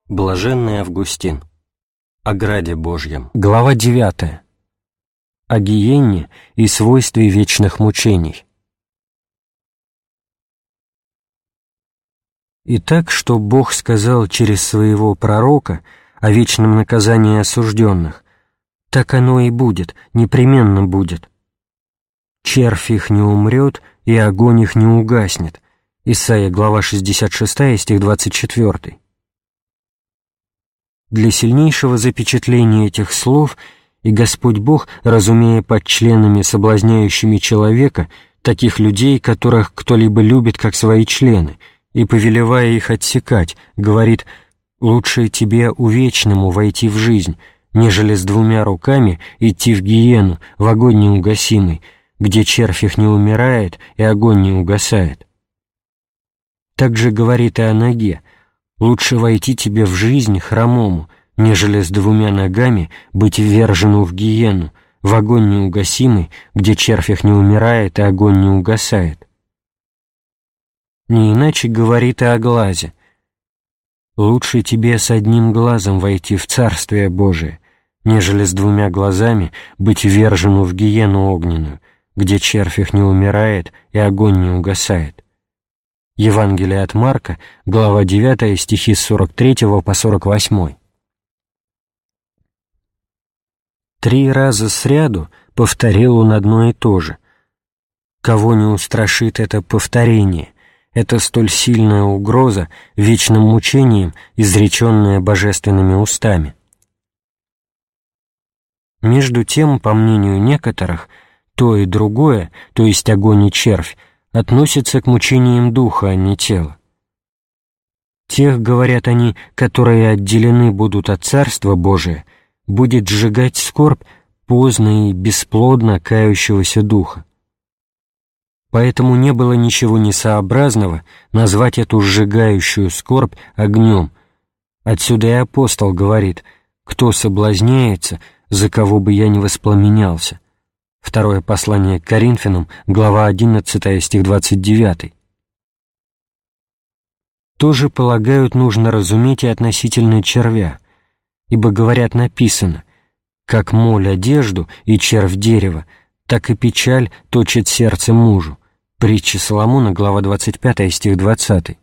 Блаженный Августин. О граде Божьем. Глава 9. О гиенне и свойстве вечных мучений. Итак, что Бог сказал через своего пророка о вечном наказании осужденных, так оно и будет, непременно будет. Червь их не умрет, и огонь их не угаснет. Исайя, глава 66, стих 24. Для сильнейшего запечатления этих слов и Господь Бог, разумея под членами, соблазняющими человека, таких людей, которых кто-либо любит как свои члены, и, повелевая их отсекать, говорит: «Лучше тебе увечному войти в жизнь, нежели с двумя руками идти в гиену, в огонь неугасимый, где червь их не умирает и огонь не угасает». Также говорит и о ноге: «Лучше войти тебе в жизнь хромому, нежели с двумя ногами быть ввержену в гиену, в огонь неугасимый, где червь их не умирает и огонь не угасает». Не иначе говорит и о глазе: «Лучше тебе с одним глазом войти в Царствие Божие, нежели с двумя глазами быть ввержену в гиену огненную, где червь их не умирает и огонь не угасает». Евангелие от Марка, глава 9, стихи с 43 по 48. 3 раза сряду повторил он одно и то же. Кого не устрашит это повторение, это столь сильная угроза вечным мучением, изреченная божественными устами. Между тем, по мнению некоторых, то и другое, то есть огонь и червь, относятся к мучениям духа, а не тела. Тех, говорят они, которые отделены будут от Царства Божия, будет сжигать скорбь поздно и бесплодно кающегося духа. Поэтому не было ничего несообразного назвать эту сжигающую скорбь огнем. Отсюда и апостол говорит: «Кто соблазняется, за кого бы я ни воспламенялся». Второе послание к Коринфянам, глава 11, стих 29. Тоже, полагают, нужно разуметь и относительно червя, ибо, говорят, написано: «Как моль одежду и червь дерево, так и печаль точит сердце мужу». Притча Соломона, глава 25, стих 20.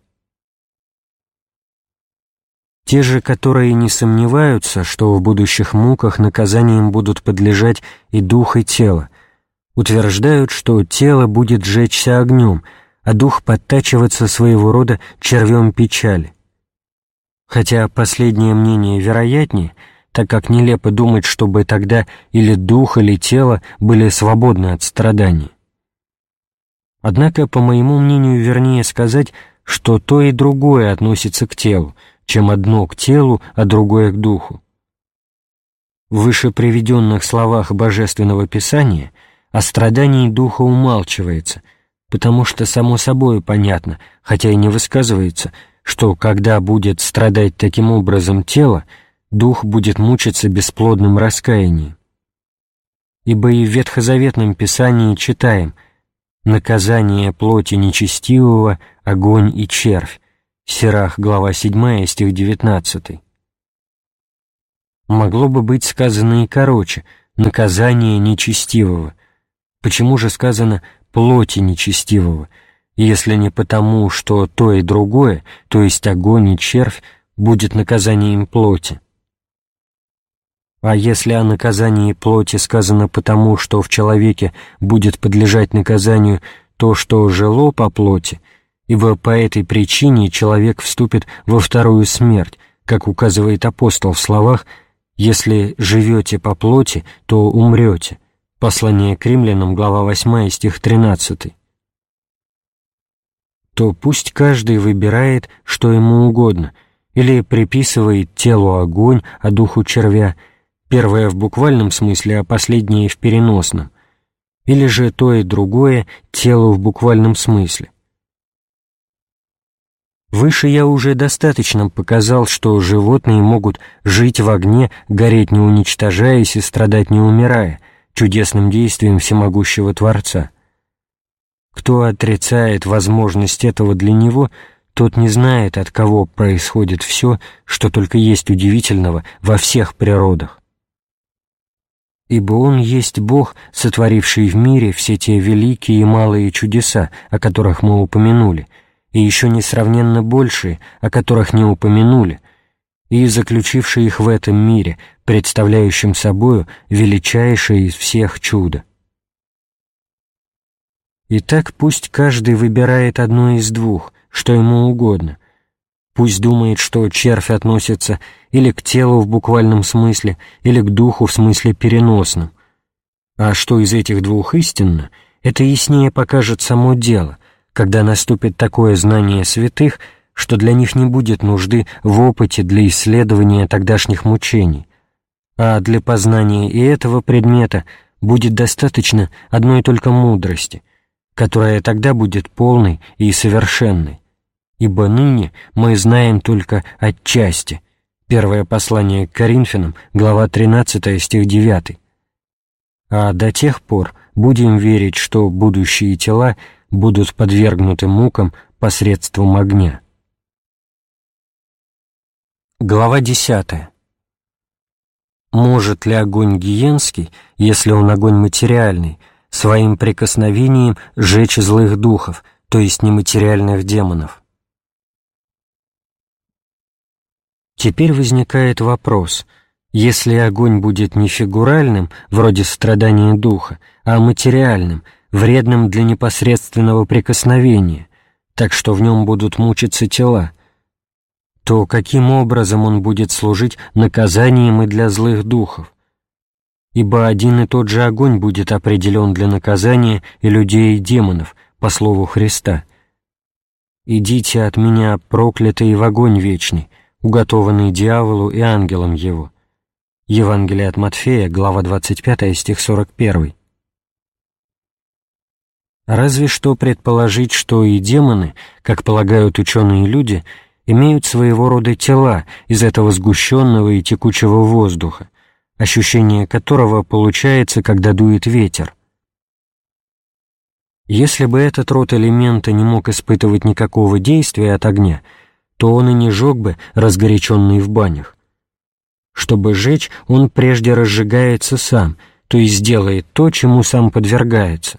Те же, которые не сомневаются, что в будущих муках наказанием будут подлежать и дух, и тело, утверждают, что тело будет сжечься огнем, а дух подтачиваться своего рода червем печали. Хотя последнее мнение вероятнее, так как нелепо думать, чтобы тогда или дух, или тело были свободны от страданий. Однако, по моему мнению, вернее сказать, что то и другое относится к телу, чем одно к телу, а другое к духу. В выше приведенных словах Божественного Писания о страдании духа умалчивается, потому что само собой понятно, хотя и не высказывается, что когда будет страдать таким образом тело, дух будет мучиться бесплодным раскаянием. Ибо и в Ветхозаветном Писании читаем: «Наказание плоти нечестивого — огонь и червь». Сирах, глава 7, стих 19. Могло бы быть сказано и короче: «наказание нечестивого». Почему же сказано «плоти нечестивого», если не потому, что то и другое, то есть огонь и червь, будет наказанием плоти? А если о наказании плоти сказано потому, что в человеке будет подлежать наказанию то, что жило по плоти, ибо по этой причине человек вступит во вторую смерть, как указывает апостол в словах: «Если живете по плоти, то умрете». Послание к Римлянам, глава 8, стих 13. То пусть каждый выбирает, что ему угодно, или приписывает телу огонь, а духу червя, первое в буквальном смысле, а последнее в переносном, или же то и другое телу в буквальном смысле. Выше я уже достаточно показал, что животные могут жить в огне, гореть не уничтожаясь и страдать не умирая, чудесным действием всемогущего Творца. Кто отрицает возможность этого для него, тот не знает, от кого происходит все, что только есть удивительного во всех природах. Ибо Он есть Бог, сотворивший в мире все те великие и малые чудеса, о которых мы упомянули, и еще несравненно большие, о которых не упомянули, и заключивший их в этом мире, представляющем собою величайшее из всех чудо. Итак, пусть каждый выбирает одно из двух, что ему угодно. Пусть думает, что червь относится или к телу в буквальном смысле, или к духу в смысле переносном. А что из этих двух истинно, это яснее покажет само дело, когда наступит такое знание святых, что для них не будет нужды в опыте для исследования тогдашних мучений, а для познания и этого предмета будет достаточно одной только мудрости, которая тогда будет полной и совершенной. Ибо ныне мы знаем только отчасти. Первое послание к Коринфянам, глава 13, стих 9. А до тех пор будем верить, что будущие тела будут подвергнуты мукам посредством огня. Глава 10. Может ли огонь гиенский, если он огонь материальный, своим прикосновением сжечь злых духов, то есть нематериальных демонов? Теперь возникает вопрос: если огонь будет не фигуральным, вроде страдания духа, а материальным, вредным для непосредственного прикосновения, так что в нем будут мучиться тела, то каким образом он будет служить наказанием и для злых духов? Ибо один и тот же огонь будет определен для наказания и людей, и демонов, по слову Христа: «Идите от меня, проклятые, в огонь вечный, уготованный дьяволу и ангелам его». Евангелие от Матфея, глава 25, стих 41. Разве что предположить, что и демоны, как полагают ученые люди, имеют своего рода тела из этого сгущенного и текучего воздуха, ощущение которого получается, когда дует ветер. Если бы этот род элемента не мог испытывать никакого действия от огня, то он и не жег бы, разгоряченный в банях. Чтобы жечь, он прежде разжигается сам, то есть делает то, чему сам подвергается.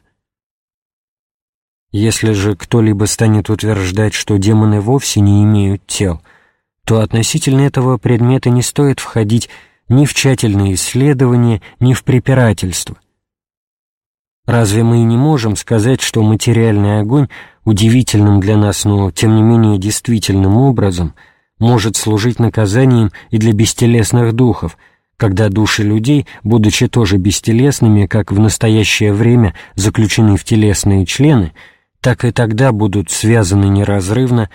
Если же кто-либо станет утверждать, что демоны вовсе не имеют тел, то относительно этого предмета не стоит входить ни в тщательные исследования, ни в препирательство. Разве мы не можем сказать, что материальный огонь удивительным для нас, но тем не менее действительным образом может служить наказанием и для бестелесных духов, когда души людей, будучи тоже бестелесными, как в настоящее время заключены в телесные члены, так и тогда будут связаны неразрывно